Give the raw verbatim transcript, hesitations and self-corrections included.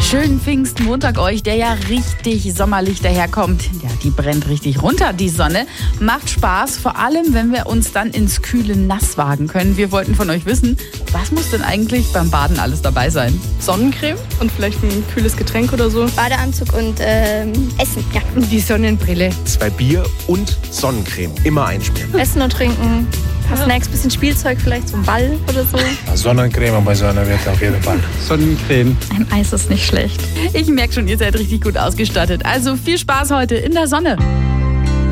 Schönen Pfingstmontag euch, der ja richtig sommerlich daherkommt. Ja, die brennt richtig runter, die Sonne. Macht Spaß, vor allem, wenn wir uns dann ins kühle Nass wagen können. Wir wollten von euch wissen, was muss denn eigentlich beim Baden alles dabei sein? Sonnencreme und vielleicht ein kühles Getränk oder so. Badeanzug und ähm, Essen, ja. Und die Sonnenbrille. Zwei Bier und Sonnencreme. Immer einschmieren. Essen und trinken. Ein paar Snacks, bisschen Spielzeug, vielleicht so ein Ball oder so. Sonnencreme bei Sonnenwetter auf jeden Fall. Sonnencreme. Ein Eis ist nicht schlecht. Ich merke schon, ihr seid richtig gut ausgestattet. Also viel Spaß heute in der Sonne.